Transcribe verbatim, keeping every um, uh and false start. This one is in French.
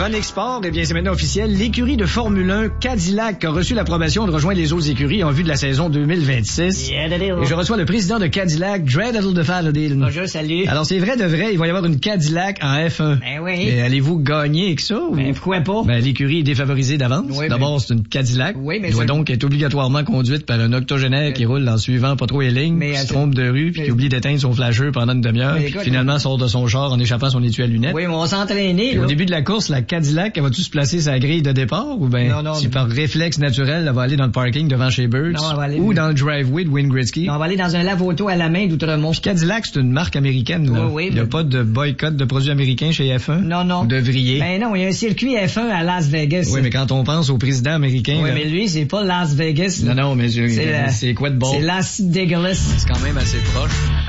Chronique Sport, eh bien, c'est maintenant officiel. L'écurie de Formule un Cadillac a reçu l'approbation de rejoindre les autres écuries en vue de la saison deux mille vingt-six. Yeah, et je reçois le président de Cadillac, Dre Daddle-de-Falladil. Bonjour, salut. Alors, c'est vrai de vrai, il va y avoir une Cadillac en F un. Ben oui. Et allez-vous gagner avec ça? Ou... Ben, pourquoi pas? Ben, l'écurie est défavorisée d'avance. Oui, D'abord, ben... c'est une Cadillac. Oui, mais Elle doit ça... donc être obligatoirement conduite par un octogénaire mais... qui roule en suivant pas trop les lignes, mais, qui euh, se trompe de rue, puis mais... qui oublie d'éteindre son flasheur pendant une demi-heure, puis écoute, finalement mais... sort de son char en échappant son étui à lunettes. Oui, mais on va s'entraîner, là. Au début de la course, la Cadillac, elle va-tu se placer sa grille de départ ou ben non, non, si non. par réflexe naturel, elle va aller dans le parking devant chez Birds non, elle va aller... ou dans le driveway de Wayne Gretzky? Non, on va aller dans un lave-auto à la main d'Outremont. Puis Cadillac, c'est une marque américaine, là. Oui, oui, il n'y a mais... pas de boycott de produits américains chez F un? Non, non. Vous devriez. Ben non, il y a un circuit F un à Las Vegas. Oui, mais quand on pense au président américain... Oui, là... mais lui, c'est pas Las Vegas. Non, non, mais je... c'est, c'est quoi de bon? C'est Las dégueulasse. C'est quand même assez proche.